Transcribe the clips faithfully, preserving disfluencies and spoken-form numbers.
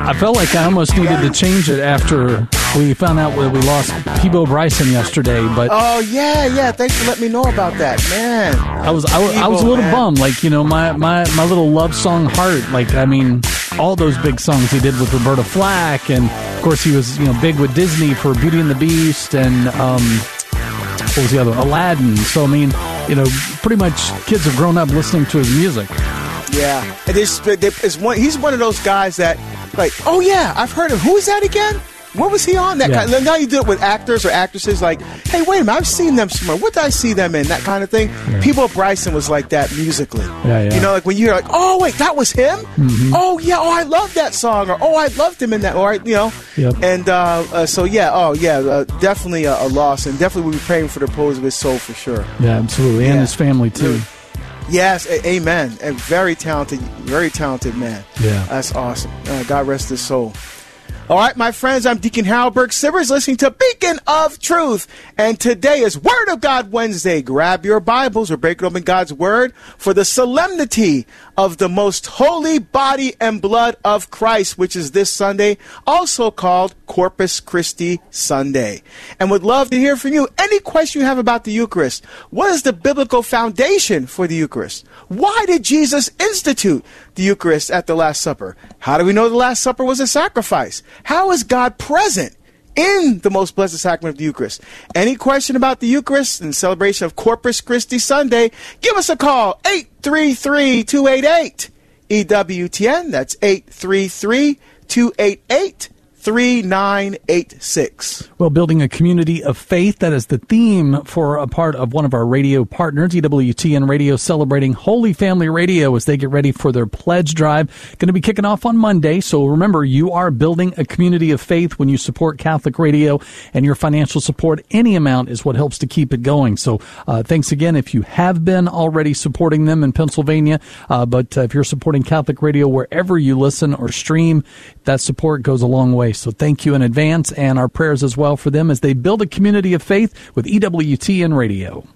I felt like I almost needed to change it after we found out that we lost Peabo Bryson yesterday. But oh yeah, yeah. Thanks for letting me know about that, man. I was I, was, I was a little man. bummed. Like, you know, my, my, my little love song Heart. Like, I mean, all those big songs he did with Roberta Flack, and of course he was, you know, big with Disney for Beauty and the Beast, and um, what was the other one? Aladdin. So I mean, you know, pretty much kids have grown up listening to his music. Yeah, and there's, there's one. He's one of those guys that, like, oh yeah, I've heard of. Who is that again? What was he on? That Yeah. kind. Now you do it with actors or actresses. Like, hey, wait a minute, I've seen them somewhere. What did I see them in? That kind of thing. Yeah. Peabo Bryson was like that musically. Yeah, yeah. You know, like when you hear like, oh wait, that was him. Mm-hmm. Oh yeah, oh I love that song, or oh I loved him in that, or you know. Yep. And uh, uh, so yeah, oh yeah, uh, definitely a, a loss, and definitely we'll be praying for the repose of his soul for sure. Yeah, absolutely, and Yeah. his family too. Yes, a- amen. A very talented, very talented man. Yeah. That's awesome. Uh, God rest his soul. All right, my friends, I'm Deacon Harold Burke Sivers, listening to Beacon of Truth. And today is Word of God Wednesday. Grab your Bibles or break open God's Word for the solemnity of the most holy body and blood of Christ, which is this Sunday, also called Corpus Christi Sunday. And would love to hear from you. Any question you have about the Eucharist? What is the biblical foundation for the Eucharist? Why did Jesus institute the Eucharist at the Last Supper? How do we know the Last Supper was a sacrifice? How is God present in the most blessed sacrament of the Eucharist? Any question about the Eucharist in celebration of Corpus Christi Sunday, give us a call, eight three three, two eight eight, E W T N. That's eight three three, two eight eight, three nine eight six. Well, building a community of faith, that is the theme for a part of one of our radio partners, E W T N Radio, celebrating Holy Family Radio as they get ready for their pledge drive. Going to be kicking off on Monday. So remember, you are building a community of faith when you support Catholic Radio, and your financial support, any amount, is what helps to keep it going. So uh, thanks again if you have been already supporting them in Pennsylvania. Uh, but uh, if you're supporting Catholic Radio wherever you listen or stream, that support goes a long way. So thank you in advance, and our prayers as well for them as they build a community of faith with E W T N Radio.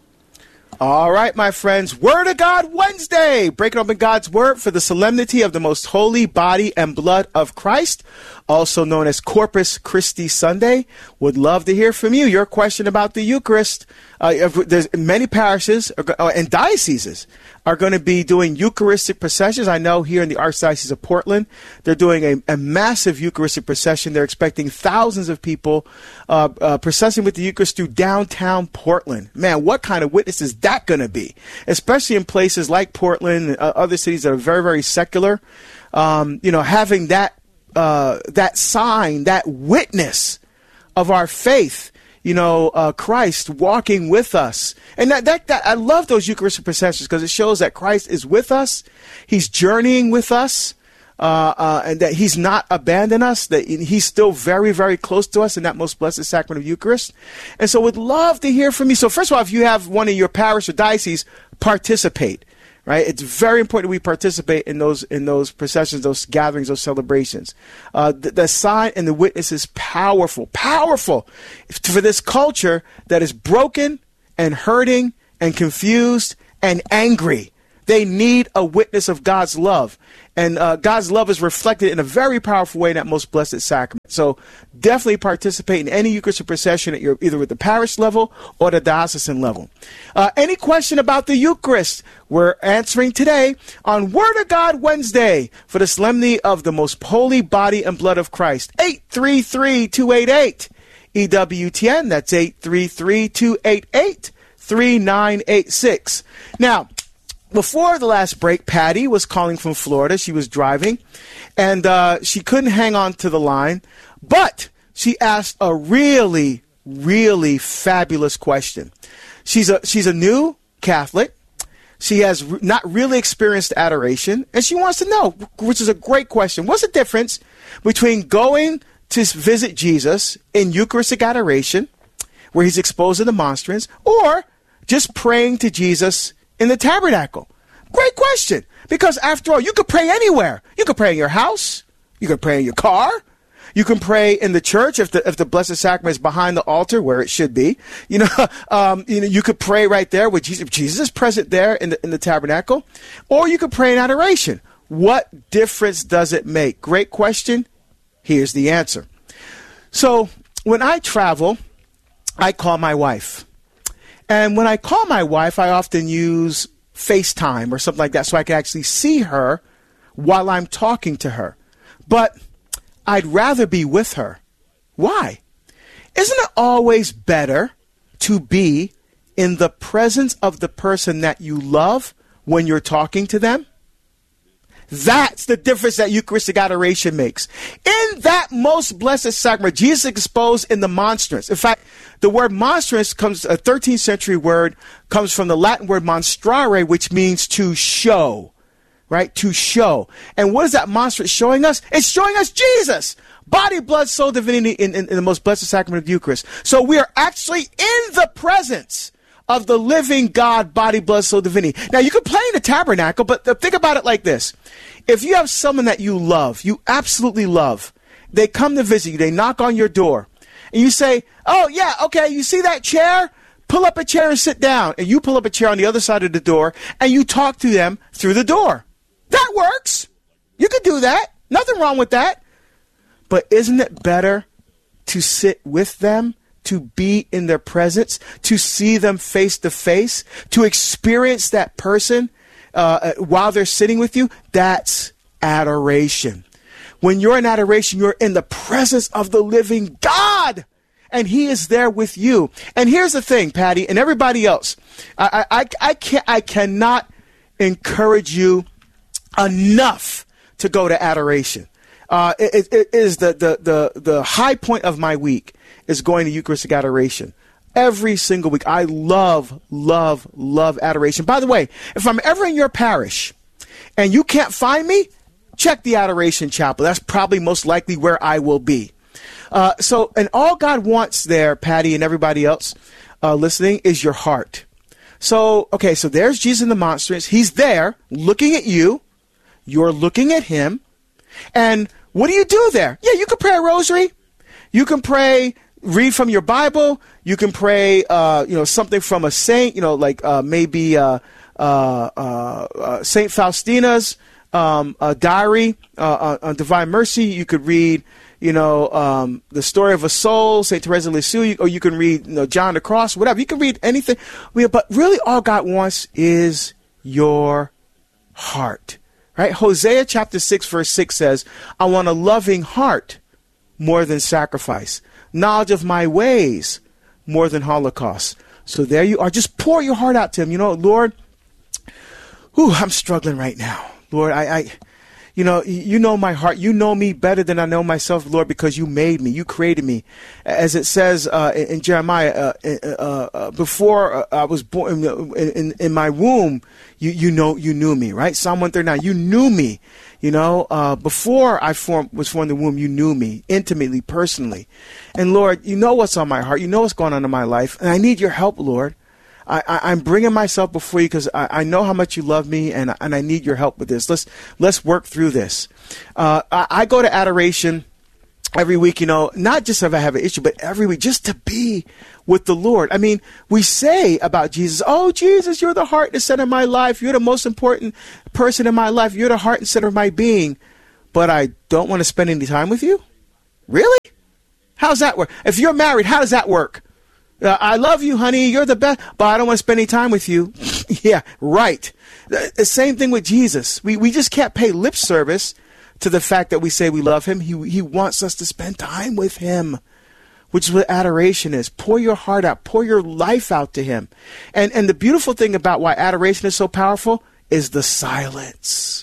All right, my friends, Word of God Wednesday, breaking open God's Word for the solemnity of the most holy body and blood of Christ, also known as Corpus Christi Sunday. Would love to hear from you. Your question about the Eucharist. Uh, if there's many parishes uh, and dioceses are going to be doing Eucharistic processions. I know here in the Archdiocese of Portland, they're doing a, a massive Eucharistic procession. They're expecting thousands of people uh, uh, processing with the Eucharist through downtown Portland. Man, what kind of witness is that going to be? Especially in places like Portland and uh, other cities that are very, very secular. Um, you know, having that uh, that sign, that witness of our faith, you know, uh, Christ walking with us. And that, that, that I love those Eucharistic processions because it shows that Christ is with us. He's journeying with us, uh, uh, and that he's not abandoned us, that he's still very, very close to us in that most blessed sacrament of Eucharist. And so would love to hear from you. So first of all, if you have one in your parish or diocese, participate. Right, it's very important we participate in those in those processions, those gatherings, those celebrations. Uh, the, the sign and the witness is powerful, powerful for this culture that is broken and hurting and confused and angry. They need a witness of God's love. And uh, God's love is reflected in a very powerful way in that most blessed sacrament. So definitely participate in any Eucharistic procession at your, either at the parish level or the diocesan level. Uh, any question about the Eucharist, we're answering today on Word of God Wednesday for the solemnity of the most holy body and blood of Christ. eight three three, two eight eight, E W T N. That's eight three three, two eight eight, three nine eight six. Now, before the last break, Patty was calling from Florida. She was driving, and uh, she couldn't hang on to the line, but she asked a really, really fabulous question. She's a she's a new Catholic. She has re- not really experienced adoration, and she wants to know, which is a great question, what's the difference between going to visit Jesus in Eucharistic adoration, where he's exposed to the monstrance, or just praying to Jesus in the tabernacle? Great question. Because after all, you could pray anywhere. You could pray in your house. You could pray in your car. You can pray in the church if the if the Blessed Sacrament is behind the altar where it should be. You know, um, you know, you could pray right there with Jesus. Jesus is present there in the in the tabernacle, or you could pray in adoration. What difference does it make? Great question. Here's the answer. So when I travel, I call my wife. And when I call my wife, I often use FaceTime or something like that so I can actually see her while I'm talking to her. But I'd rather be with her. Why? Isn't it always better to be in the presence of the person that you love when you're talking to them? That's the difference that Eucharistic adoration makes. In that most blessed sacrament, Jesus exposed in the monstrance. In fact, the word monstrance comes, a thirteenth century word, comes from the Latin word monstrare, which means to show, right? To show. And what is that monstrance showing us? It's showing us Jesus. Body, blood, soul, divinity in, in, in the most blessed sacrament of the Eucharist. So we are actually in the presence of the living God, body, blood, soul, divinity. Now, you can play in the tabernacle, but think about it like this. If you have someone that you love, you absolutely love, they come to visit you, they knock on your door, and you say, oh, yeah, okay, you see that chair? Pull up a chair and sit down. And you pull up a chair on the other side of the door, and you talk to them through the door. That works. You could do that. Nothing wrong with that. But isn't it better to sit with them, to be in their presence, to see them face to face, to experience that person uh, while they're sitting with you? That's adoration. When you're in adoration, you're in the presence of the living God, and he is there with you. And here's the thing, Patty, and everybody else, I, I, I, can't, I cannot encourage you enough to go to adoration. Uh, it, it is the, the, the, the high point of my week is going to Eucharistic adoration. Every single week. I love, love, love adoration. By the way, if I'm ever in your parish and you can't find me, check the Adoration Chapel. That's probably most likely where I will be. Uh, so, and all God wants there, Patty and everybody else uh, listening, is your heart. So, okay, so there's Jesus in the monstrance. He's there looking at you. You're looking at him. And what do you do there? Yeah, you can pray a rosary. You can pray, read from your Bible. You can pray, uh, you know, something from a saint, you know, like uh, maybe uh, uh, uh, uh, Saint Faustina's um, uh, diary uh, on Divine Mercy. You could read, you know, um, the story of a soul, Saint Teresa of Lisieux, or you can read, you know, John the Cross, whatever. You can read anything. But really all God wants is your heart. Right? Hosea chapter six, verse six says, I want a loving heart more than sacrifice, knowledge of my ways more than holocaust. So there you are. Just pour your heart out to him. You know, Lord, whew, I'm struggling right now. Lord, I, I, you know, you know my heart. You know me better than I know myself, Lord, because you made me. You created me. As it says uh, in, in Jeremiah, uh, uh, uh, before I was born in, in, in my womb, you you know you knew me, right? Psalm one thirty-nine. You knew me. You know, uh, before I formed, was formed in the womb, you knew me intimately, personally. And Lord, you know what's on my heart. You know what's going on in my life, and I need your help, Lord. I, I, I'm bringing myself before you because I, I know how much you love me, and and I need your help with this. Let's let's work through this. Uh, I, I go to adoration every week, you know, not just if I have an issue, but every week, just to be with the Lord. I mean, we say about Jesus, oh, Jesus, you're the heart and center of my life. You're the most important person in my life. You're the heart and center of my being. But I don't want to spend any time with you? Really? How's that work? If you're married, how does that work? Uh, I love you, honey. You're the best, but I don't want to spend any time with you. Yeah, right. The, the same thing with Jesus. We we just can't pay lip service to the fact that we say we love him. He he wants us to spend time with him, which is what adoration is. Pour your heart out. Pour your life out to him. And and the beautiful thing about why adoration is so powerful is the silence.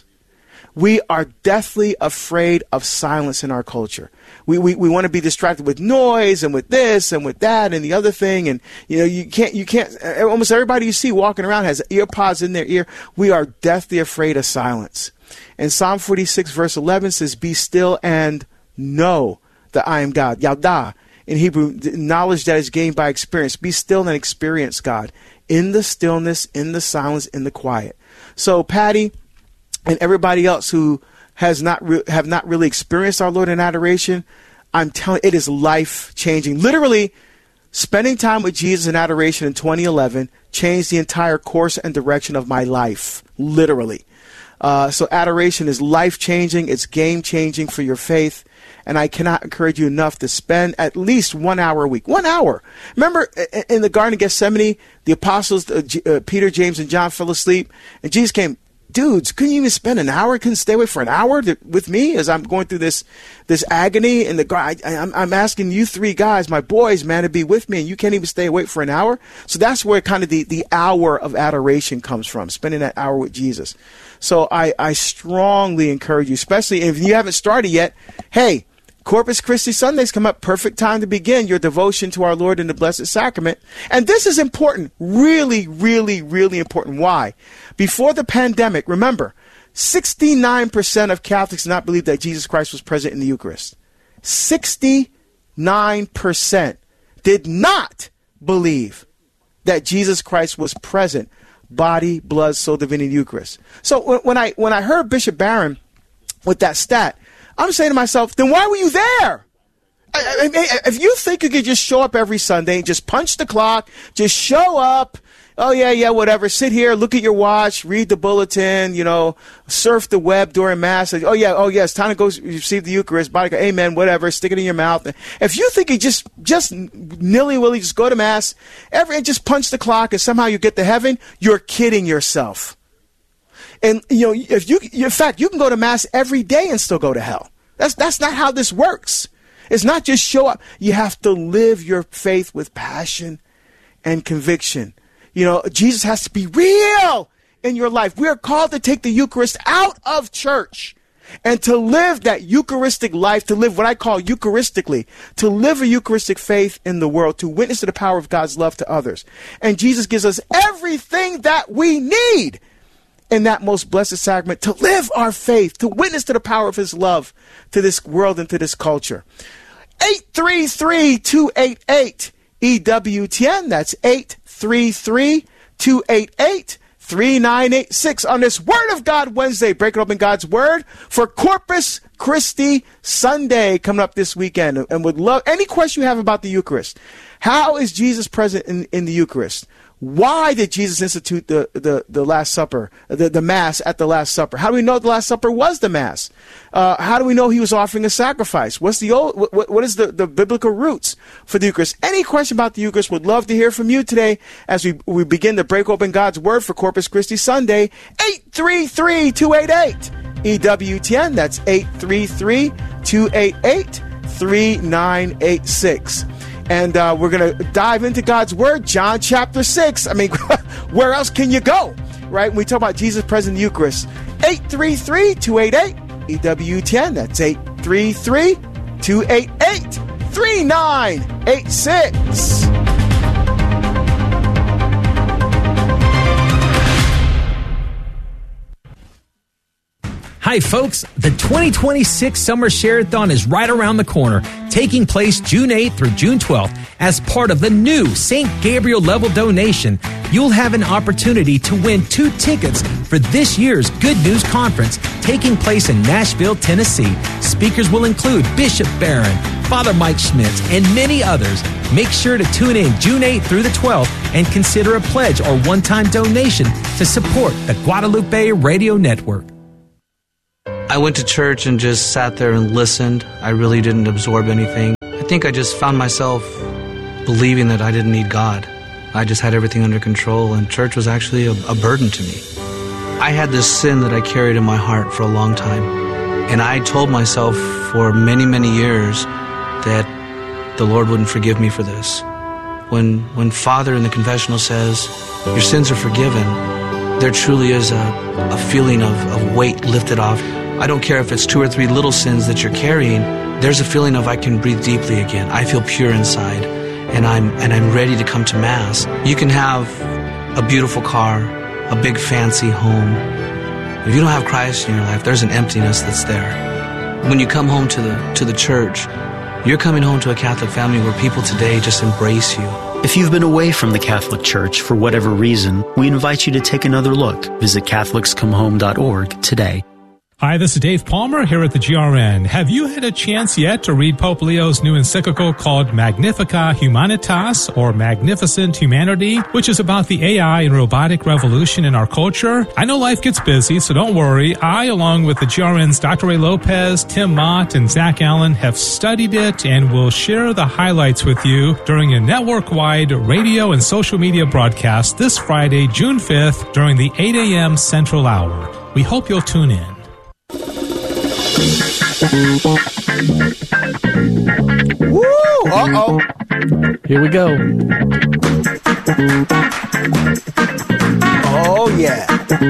We are deathly afraid of silence in our culture. We, we we want to be distracted with noise and with this and with that and the other thing. And, you know, you can't, you can't, almost everybody you see walking around has ear pods in their ear. We are deathly afraid of silence. And Psalm forty-six verse eleven says, be still and know that I am God. Yada. In Hebrew, knowledge that is gained by experience. Be still and experience God in the stillness, in the silence, in the quiet. So, Patty, and everybody else who has not re- have not really experienced our Lord in adoration, I'm telling you, it is life-changing. Literally, spending time with Jesus in adoration in twenty eleven changed the entire course and direction of my life. Literally. Uh, so adoration is life-changing. It's game-changing for your faith. And I cannot encourage you enough to spend at least one hour a week. One hour. Remember in the Garden of Gethsemane, the apostles, uh, G- uh, Peter, James, and John fell asleep. And Jesus came, dudes, couldn't you even spend an hour? Couldn't stay awake for an hour to, with me as I'm going through this this agony? And the I, I'm, I'm asking you three guys, my boys, man, to be with me. And you can't even stay awake for an hour? So that's where kind of the, the hour of adoration comes from, spending that hour with Jesus. So I, I strongly encourage you, especially if you haven't started yet, hey, Corpus Christi Sundays come up, perfect time to begin your devotion to our Lord in the Blessed Sacrament. And this is important, really, really, really important. Why? Before the pandemic, remember, sixty-nine percent of Catholics did not believe that Jesus Christ was present in the Eucharist. sixty-nine percent did not believe that Jesus Christ was present, body, blood, soul, divinity, Eucharist. So when, when I when I heard Bishop Barron with that stat, I'm saying to myself, then why were you there? I, I, if you think you could just show up every Sunday and just punch the clock, just show up, oh, yeah, yeah, whatever, sit here, look at your watch, read the bulletin, you know, surf the web during Mass, oh, yeah, oh, yeah, it's time to go receive the Eucharist, body, amen, whatever, stick it in your mouth. If you think you just, just nilly-willy, just go to Mass, every, and just punch the clock and somehow you get to heaven, you're kidding yourself. And, you know, if you, in fact, you can go to Mass every day and still go to hell. That's, that's not how this works. It's not just show up. You have to live your faith with passion and conviction. You know, Jesus has to be real in your life. We are called to take the Eucharist out of church and to live that Eucharistic life, to live what I call Eucharistically, to live a Eucharistic faith in the world, to witness to the power of God's love to others. And Jesus gives us everything that we need in that most blessed sacrament to live our faith, to witness to the power of his love to this world and to this culture. eight three three, two eight eight, E W T N. That's eight three three, two eight eight, three nine eight six on this Word of God Wednesday, breaking open God's Word for Corpus Christi Sunday coming up this weekend. And would love any question you have about the Eucharist. How is Jesus present in, in the Eucharist? Why did Jesus institute the, the, the Last Supper, the, the Mass at the Last Supper? How do we know the Last Supper was the Mass? Uh, how do we know he was offering a sacrifice? What's the old, what, what is the, the biblical roots for the Eucharist? Any question about the Eucharist, would love to hear from you today as we, we begin to break open God's Word for Corpus Christi Sunday. eight three three, two eight eight, E W T N. That's eight three three, two eight eight, three nine eight six. And uh, we're going to dive into God's Word, John chapter six. I mean, where else can you go, right? When we talk about Jesus present in the Eucharist. eight three three, two eight eight, E W T N. That's eight three three, two eight eight, three nine eight six. Hi, folks. The twenty twenty-six Summer Share-a-thon is right around the corner, taking place June eighth through June twelfth. As part of the new Saint Gabriel level donation, you'll have an opportunity to win two tickets for this year's Good News Conference taking place in Nashville, Tennessee. Speakers will include Bishop Barron, Father Mike Schmitz, and many others. Make sure to tune in June eighth through the twelfth and consider a pledge or one-time donation to support the Guadalupe Radio Network. I went to church and just sat there and listened. I really didn't absorb anything. I think I just found myself believing that I didn't need God. I just had everything under control, and church was actually a, a burden to me. I had this sin that I carried in my heart for a long time, and I told myself for many, many years that the Lord wouldn't forgive me for this. When, when Father in the confessional says, your sins are forgiven, there truly is a, a feeling of, of weight lifted off. I don't care if it's two or three little sins that you're carrying. There's a feeling of I can breathe deeply again. I feel pure inside, and I'm and I'm ready to come to Mass. You can have a beautiful car, a big fancy home. If you don't have Christ in your life, there's an emptiness that's there. When you come home to the to the church, you're coming home to a Catholic family where people today just embrace you. If you've been away from the Catholic Church for whatever reason, we invite you to take another look. Visit Catholics Come Home dot org today. Hi, this is Dave Palmer here at the G R N. Have you had a chance yet to read Pope Leo's new encyclical called Magnificat Humanitas, or Magnificent Humanity, which is about the A I and robotic revolution in our culture? I know life gets busy, so don't worry. I, along with the G R N's Doctor Ray Lopez, Tim Mott, and Zach Allen, have studied it and will share the highlights with you during a network-wide radio and social media broadcast this Friday, June fifth, during the eight a.m. Central Hour. We hope you'll tune in. Woo! Uh-oh. Here we go. Oh, yeah.